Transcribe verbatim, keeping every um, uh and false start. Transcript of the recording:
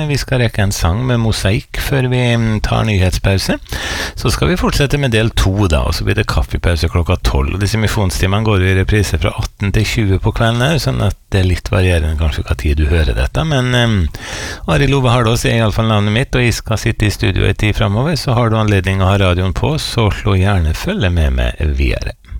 Vi skal rekke en sang med mosaikk før vi tar nyhetspause. Så skal vi fortsette med del to da, og så blir det kaffepause klokka tolv. Og disse misjonstimene går i reprise fra atten til tjue på kvelden her, sånn at det er litt varierende kanskje hva tid du hører dette. Men um, Arild Ove Hardås er i alle fall navnet mitt, og jeg skal sitte i studio en tid fremover, så har du anledning å ha radioen på, så slå gjerne følge med meg videre.